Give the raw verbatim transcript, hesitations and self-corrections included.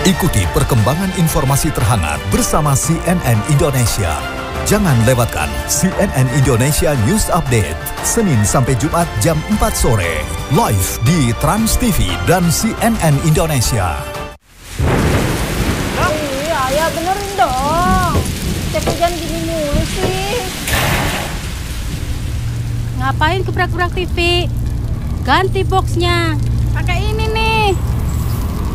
Ikuti perkembangan informasi terhangat bersama C N N Indonesia. Jangan lewatkan C N N Indonesia News Update, Senin sampai Jumat jam empat sore, live di Trans T V dan C N N Indonesia. Iya, ya benerin dong. Cek hujan gini mulu sih. Ngapain gebrak-gebrak T V? Ganti boxnya. Pakai ini.